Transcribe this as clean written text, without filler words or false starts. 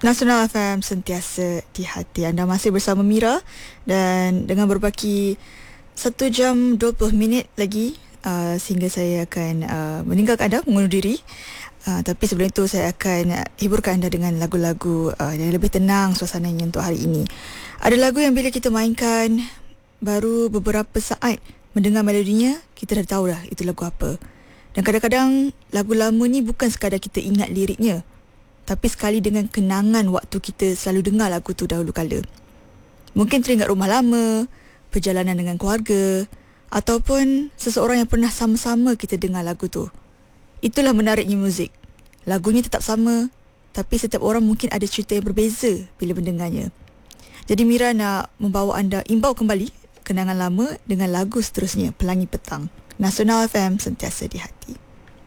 Nasional FM sentiasa di hati. Anda masih bersama Mira dan dengan berbaki 1 jam 20 minit lagi sehingga saya akan meninggalkan anda, mengundur diri. Tapi sebelum itu saya akan hiburkan anda dengan lagu-lagu yang lebih tenang suasananya untuk hari ini. Ada lagu yang bila kita mainkan baru beberapa saat mendengar melodinya, kita dah tahu dah itu lagu apa. Dan kadang-kadang lagu lama ni bukan sekadar kita ingat liriknya, tapi sekali dengan kenangan waktu kita selalu dengar lagu tu dahulu kala. Mungkin teringat rumah lama, perjalanan dengan keluarga, ataupun seseorang yang pernah sama-sama kita dengar lagu tu. Itulah menariknya muzik. Lagunya tetap sama, tapi setiap orang mungkin ada cerita yang berbeza bila mendengarnya. Jadi Mira nak membawa anda imbau kembali kenangan lama dengan lagu seterusnya, Pelangi Petang. Nasional FM sentiasa di hati.